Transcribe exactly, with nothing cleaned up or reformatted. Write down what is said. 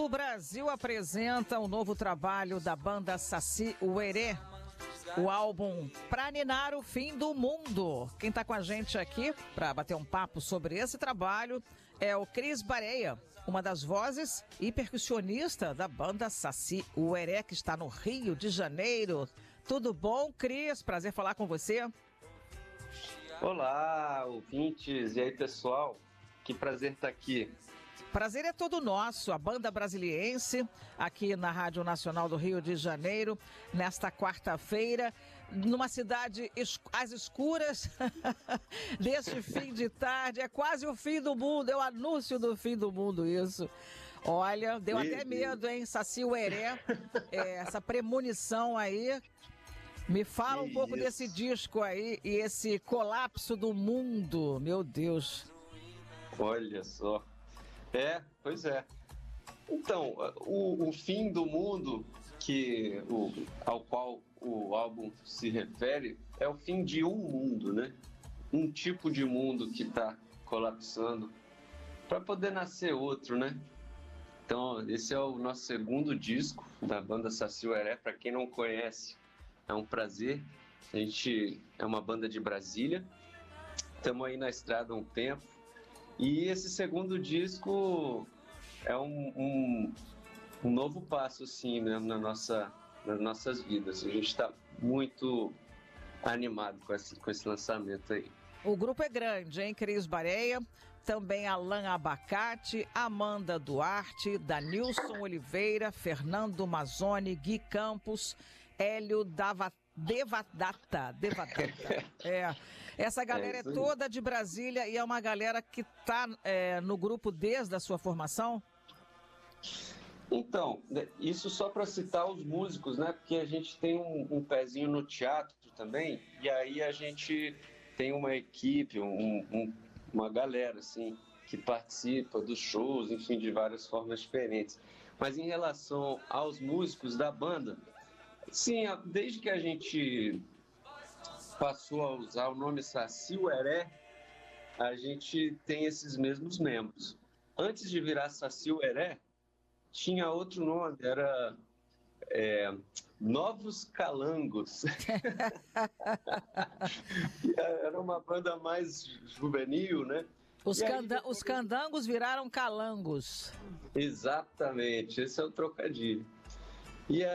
O Brasil apresenta um novo trabalho da banda Saci Uerê, o álbum Pra Ninar o Fim do Mundo. Quem está com a gente aqui para bater um papo sobre esse trabalho é o Cris Bareia, uma das vozes e percussionista da banda Saci Uerê, que está no Rio de Janeiro. Tudo bom, Cris? Prazer falar com você. Olá, ouvintes. E aí, pessoal? Que prazer estar aqui. Prazer é todo nosso, a banda brasiliense, aqui na Rádio Nacional do Rio de Janeiro, nesta quarta-feira, numa cidade es- às escuras, deste fim de tarde. É quase o fim do mundo, é o anúncio do fim do mundo isso. Olha, deu até medo, hein, Saci Uerê, é, essa premonição aí. Me fala um pouco desse disco aí e esse colapso do mundo, meu Deus. Olha só. É, pois é. Então, o, o fim do mundo que, o, ao qual o álbum se refere é o fim de um mundo, né? Um tipo de mundo que está colapsando para poder nascer outro, né? Então, esse é o nosso segundo disco da banda Saci Uerê. Para quem não conhece, é um prazer. A gente é uma banda de Brasília. Estamos aí na estrada há um tempo. E esse segundo disco é um, um, um novo passo, assim, né, na nossa, nas nossas vidas. A gente está muito animado com esse, com esse lançamento aí. O grupo é grande, hein? Cris Bareia, também Alan Abacate, Amanda Duarte, Danilson Oliveira, Fernando Mazzoni, Gui Campos, Hélio Dava, Devadata. Devadata. É. Essa galera é, é toda de Brasília e é uma galera que está é, no grupo desde a sua formação? Então, isso só para citar os músicos, né? Porque a gente tem um, um pezinho no teatro também, e aí a gente tem uma equipe, um, um, uma galera, assim, que participa dos shows, enfim, de várias formas diferentes. Mas em relação aos músicos da banda, sim, desde que a gente passou a usar o nome Saci Uerê, a gente tem esses mesmos membros. Antes de virar Saci Uerê, tinha outro nome, era é, Novos Calangos. Era uma banda mais juvenil, né? Os, canda- depois... os candangos viraram calangos. Exatamente, esse é o trocadilho. E